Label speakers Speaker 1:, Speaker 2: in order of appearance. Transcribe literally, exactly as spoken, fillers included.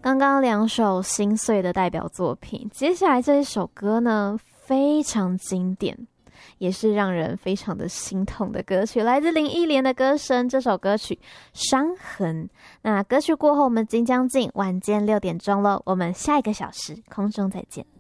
Speaker 1: 刚刚两首心碎的代表作品，接下来这一首歌呢，非常经典，也是让人非常的心痛的歌曲，来自林忆莲的歌声，这首歌曲《伤痕》。那歌曲过后，我们即将进晚间六点钟了，我们下一个小时空中再见。